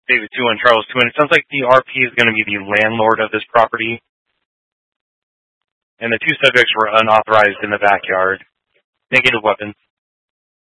David 2 and Charles 2. And it sounds like the RP is going to be the landlord of this property. And the two subjects were unauthorized in the backyard. Negative weapons.